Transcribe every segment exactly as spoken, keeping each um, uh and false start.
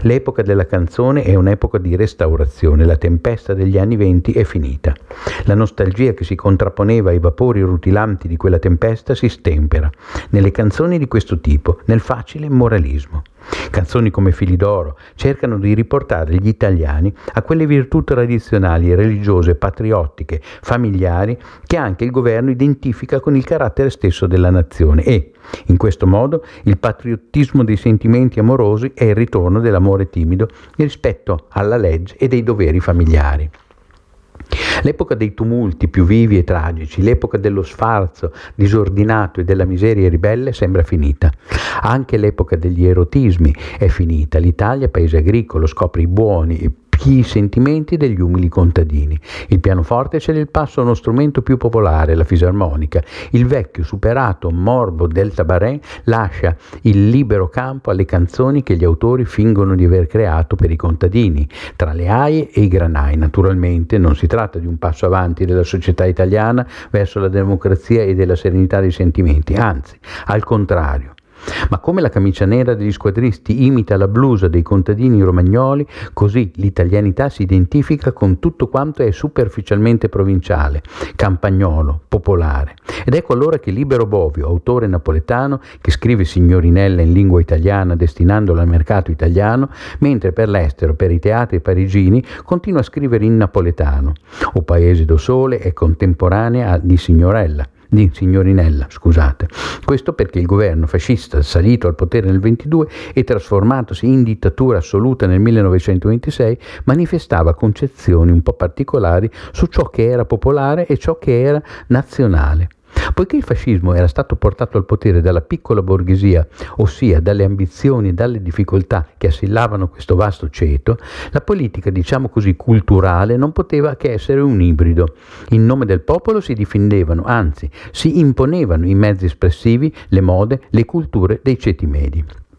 L'epoca della canzone è un'epoca di restaurazione, la tempesta degli anni venti è finita. La nostalgia che si contrapponeva ai vapori rutilanti di quella tempesta si stempera nelle canzoni di questo tipo, nel facile moralismo. Canzoni come Fili d'oro cercano di riportare gli italiani a quelle virtù tradizionali, religiose, patriottiche, familiari che anche il governo identifica con il carattere stesso della nazione e, in questo modo, il patriottismo dei sentimenti amorosi è il ritorno dell'amore timido rispetto alla legge e dei doveri familiari. L'epoca dei tumulti più vivi e tragici, l'epoca dello sfarzo disordinato e della miseria ribelle sembra finita. Anche l'epoca degli erotismi è finita. L'Italia, paese agricolo, scopre i buoni e pii sentimenti degli umili contadini. Il pianoforte cede il passo a uno strumento più popolare, la fisarmonica. Il vecchio, superato morbo del tabaret lascia il libero campo alle canzoni che gli autori fingono di aver creato per i contadini, tra le aie e i granai. Naturalmente non si tratta di un passo avanti della società italiana verso la democrazia e della serenità dei sentimenti, anzi, al contrario. Ma come la camicia nera degli squadristi imita la blusa dei contadini romagnoli, così l'italianità si identifica con tutto quanto è superficialmente provinciale, campagnolo, popolare. Ed ecco allora che Libero Bovio, autore napoletano, che scrive signorinella in lingua italiana destinandola al mercato italiano, mentre per l'estero, per i teatri parigini, continua a scrivere in napoletano. O Paese do Sole è contemporanea di signorella. di signorinella, scusate. Questo perché il governo fascista, salito al potere nel ventidue e trasformatosi in dittatura assoluta nel millenovecentoventisei, manifestava concezioni un po' particolari su ciò che era popolare e ciò che era nazionale. Poiché il fascismo era stato portato al potere dalla piccola borghesia, ossia dalle ambizioni e dalle difficoltà che assillavano questo vasto ceto, la politica, diciamo così, culturale non poteva che essere un ibrido. In nome del popolo si difendevano, anzi, si imponevano i mezzi espressivi, le mode, le culture dei ceti medi.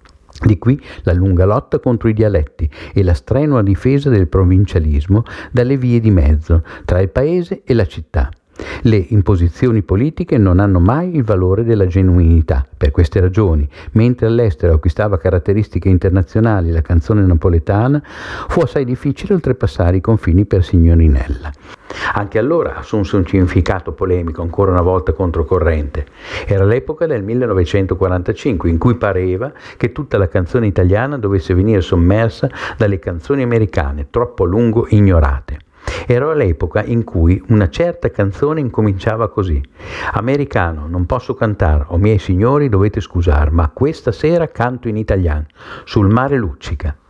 Di qui la lunga lotta contro i dialetti e la strenua difesa del provincialismo dalle vie di mezzo tra il paese e la città. Le imposizioni politiche non hanno mai il valore della genuinità. Per queste ragioni, mentre all'estero acquistava caratteristiche internazionali la canzone napoletana, fu assai difficile oltrepassare i confini per signorinella. Anche allora assunse un significato polemico, ancora una volta controcorrente. Era l'epoca del millenovecentoquarantacinque, in cui pareva che tutta la canzone italiana dovesse venire sommersa dalle canzoni americane, troppo a lungo ignorate. Era l'epoca in cui una certa canzone incominciava così: americano, non posso cantare, o miei signori dovete scusar, ma questa sera canto in italiano, sul mare luccica.